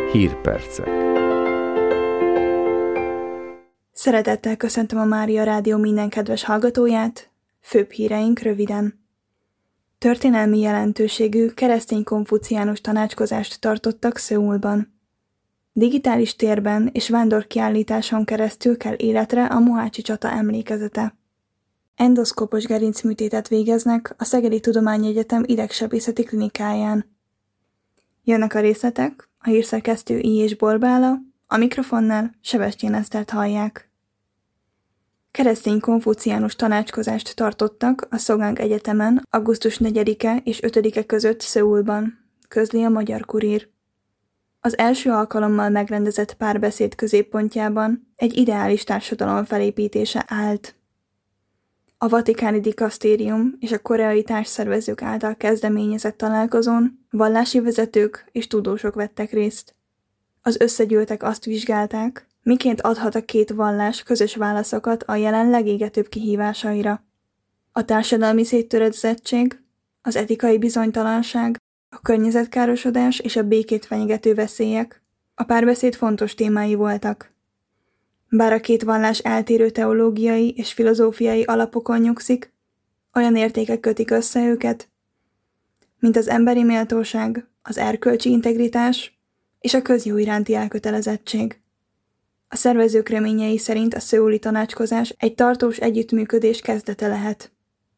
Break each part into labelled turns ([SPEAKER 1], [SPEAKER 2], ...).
[SPEAKER 1] Hírpercek.
[SPEAKER 2] Szeretettel köszöntöm a Mária Rádió minden kedves hallgatóját, főbb híreink röviden. Történelmi jelentőségű keresztény-konfuciánus tanácskozást tartottak Szöulban. Digitális térben és vándorkiállításon keresztül kell életre a mohácsi csata emlékezete. Endoszkópos gerincműtétet végeznek a Szegedi Tudományegyetem idegsebészeti klinikáján. Jönnek a részletek, a hírszerkesztő I. Borbála, a mikrofonnál Sebestyén Esztert hallják. Keresztény-konfuciánus tanácskozást tartottak a Sogang Egyetemen augusztus 4-e és 5-e között Szöulban, közli a Magyar Kurír. Az első alkalommal megrendezett párbeszéd középpontjában egy ideális társadalom felépítése állt. A vatikáni dikasztérium és a koreai társszervezők által kezdeményezett találkozón vallási vezetők és tudósok vettek részt. Az összegyűltek azt vizsgálták, miként adhat a két vallás közös válaszokat a jelen legégetőbb kihívásaira. A társadalmi széttöredezettség, az etikai bizonytalanság, a környezetkárosodás és a békét fenyegető veszélyek a párbeszéd fontos témái voltak. Bár a két vallás eltérő teológiai és filozófiai alapokon nyugszik, olyan értékek kötik össze őket, mint az emberi méltóság, az erkölcsi integritás és a közjó iránti elkötelezettség. A szervezők reményei szerint a szöuli tanácskozás egy tartós együttműködés kezdete lehet.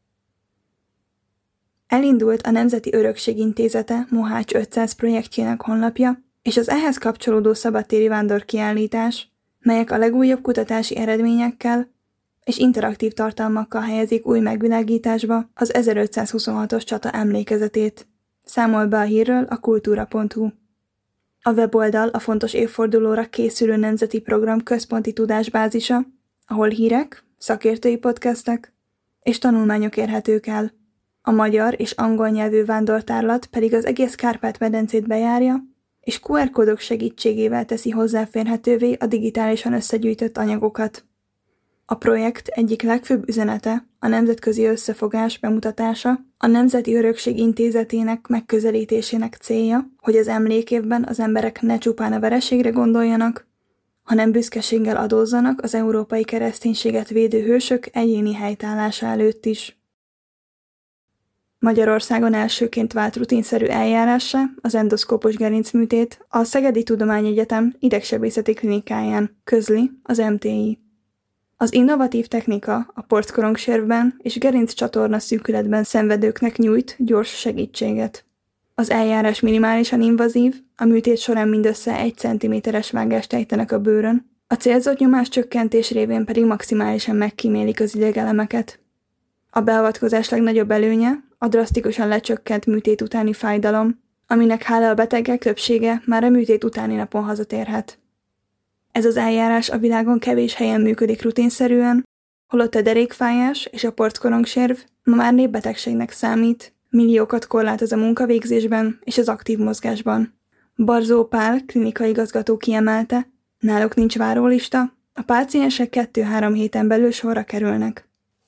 [SPEAKER 2] Elindult a Nemzeti Örökség Intézete Mohács 500 projektjének honlapja és az ehhez kapcsolódó szabadtéri vándorkiállítás, melyek a legújabb kutatási eredményekkel és interaktív tartalmakkal helyezik új megvilágításba az 1526-os csata emlékezetét. Számol be a hírről a kultúra.hu. A weboldal a fontos évfordulóra készülő nemzeti program központi tudásbázisa, ahol hírek, szakértői podcastek és tanulmányok érhetők el. A magyar és angol nyelvű vándortárlat pedig az egész Kárpát-medencét bejárja, és QR kódok segítségével teszi hozzáférhetővé a digitálisan összegyűjtött anyagokat. A projekt egyik legfőbb üzenete a nemzetközi összefogás bemutatása, a Nemzeti Örökség Intézetének megközelítésének célja, hogy az emlékévben az emberek ne csupán a vereségre gondoljanak, hanem büszkeséggel adózzanak az európai kereszténységet védő hősök egyéni helytállása előtt is. Magyarországon elsőként vált rutinszerű eljárássá az endoszkópos gerincműtét a Szegedi Tudományegyetem idegsebészeti klinikáján, közli az MTI. Az innovatív technika a porckorongservben és gerinccsatorna szűkületben szenvedőknek nyújt gyors segítséget. Az eljárás minimálisan invazív, a műtét során mindössze 1 cm-es vágást ejtenek a bőrön, a célzott nyomáscsökkentés révén pedig maximálisan megkímélik az idegelemeket. A beavatkozás legnagyobb előnye a drasztikusan lecsökkent műtét utáni fájdalom, aminek hála a betegek többsége már a műtét utáni napon hazatérhet. Ez az eljárás a világon kevés helyen működik rutinszerűen, holott a derékfájás és a porckorongserv ma már népbetegségnek számít, milliókat korlátoz a munkavégzésben és az aktív mozgásban. Barzó Pál klinikai igazgató kiemelte, náluk nincs várólista, a páciensek 2-3 héten belül sorra kerülnek.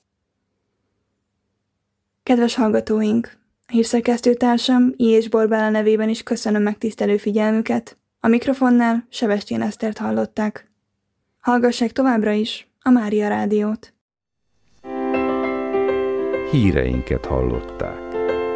[SPEAKER 2] Kedves hallgatóink! A hírszerkesztőtársam I. Borbála nevében is köszönöm megtisztelő figyelmüket. A mikrofonnál Sebestyén Esztert hallották. Hallgassák továbbra is a Mária Rádiót.
[SPEAKER 1] Híreinket hallották.